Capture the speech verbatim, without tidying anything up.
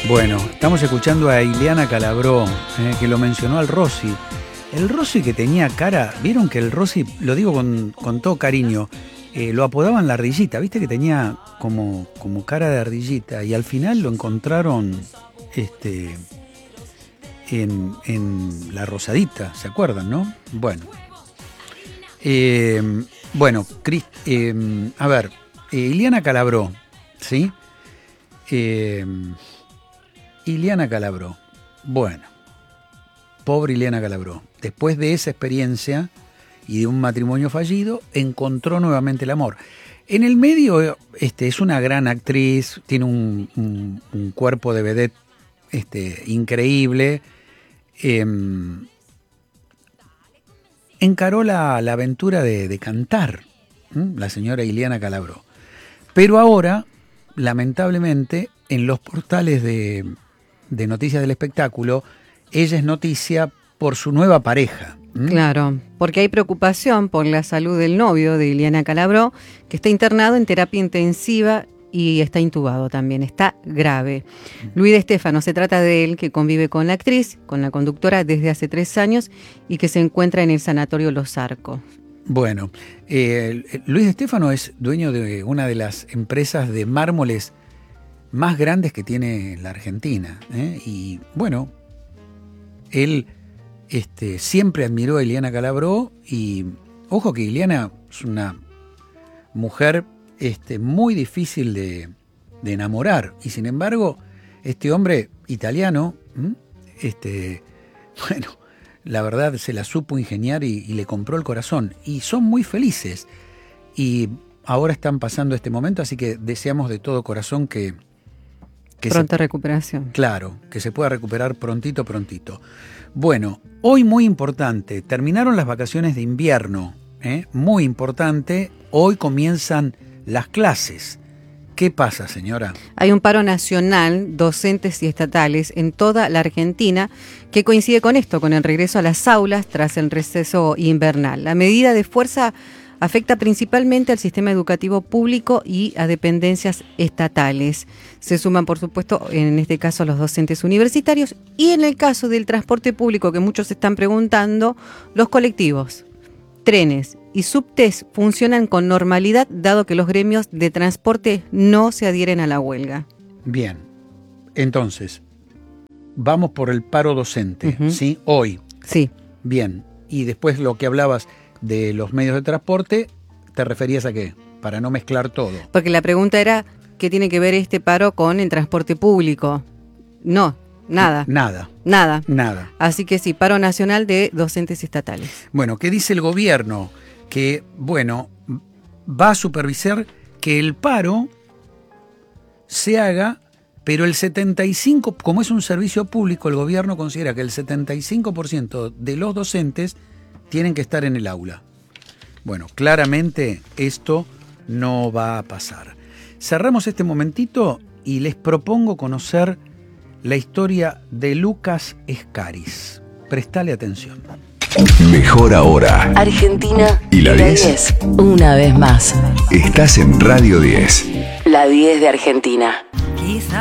Bueno, estamos escuchando a Ileana Calabró, eh, que lo mencionó al Rossi. El Rossi que tenía cara, vieron que el Rossi, lo digo con, con todo cariño, eh, lo apodaban la ardillita, viste que tenía como, como cara de ardillita, y al final lo encontraron este, en, en La Rosadita, ¿se acuerdan, no? Bueno, eh, bueno, Chris, eh, a ver, eh, Ileana Calabró, ¿sí? Eh, Ileana Calabró, bueno, pobre Ileana Calabró, después de esa experiencia y de un matrimonio fallido, encontró nuevamente el amor. En el medio este, es una gran actriz, tiene un, un, un cuerpo de vedette este, increíble. Eh, encaró la, la aventura de, de cantar, ¿eh? La señora Ileana Calabró. Pero ahora, lamentablemente, en los portales de, de noticias del espectáculo, ella es noticia por su nueva pareja. ¿Mm? Claro, porque hay preocupación por la salud del novio de Ileana Calabró, que está internado en terapia intensiva y está intubado también, está grave. Luis de Stefano, se trata de él, que convive con la actriz, con la conductora desde hace tres años y que se encuentra en el sanatorio Los Arcos. Bueno, eh, Luis de Stefano es dueño de una de las empresas de mármoles más grandes que tiene la Argentina, ¿eh? Y bueno, él este, siempre admiró a Ileana Calabró y ojo que Ileana es una mujer este, muy difícil de, de enamorar y sin embargo este hombre italiano, este, bueno, la verdad se la supo ingeniar y, y le compró el corazón y son muy felices y ahora están pasando este momento, así que deseamos de todo corazón que Que Pronta se, recuperación. Claro, que se pueda recuperar prontito, prontito. Bueno, hoy muy importante, terminaron las vacaciones de invierno, ¿eh? Muy importante, hoy comienzan las clases. ¿Qué pasa, señora? Hay un paro nacional, docentes y estatales, en toda la Argentina, que coincide con esto, con el regreso a las aulas tras el receso invernal. La medida de fuerza afecta principalmente al sistema educativo público y a dependencias estatales. Se suman, por supuesto, en este caso, los docentes universitarios y en el caso del transporte público, que muchos se están preguntando, los colectivos, trenes y subtes funcionan con normalidad, dado que los gremios de transporte no se adhieren a la huelga. Bien, entonces, vamos por el paro docente, uh-huh. ¿Sí? Hoy. Sí. Bien, y después lo que hablabas de los medios de transporte, ¿te referías a qué? Para no mezclar todo. Porque la pregunta era, ¿qué tiene que ver este paro con el transporte público? No, nada. Nada. Nada. Nada. Así que sí, paro nacional de docentes estatales. Bueno, ¿qué dice el gobierno? Que, bueno, va a supervisar que el paro se haga, pero el setenta y cinco por ciento, como es un servicio público, el gobierno considera que el setenta y cinco por ciento de los docentes tienen que estar en el aula. Bueno, claramente esto no va a pasar. Cerramos este momentito y les propongo conocer la historia de Lucas Escaris. Prestale atención. Mejor ahora. Argentina y la diez. Una vez más. Estás en Radio diez. La diez de Argentina.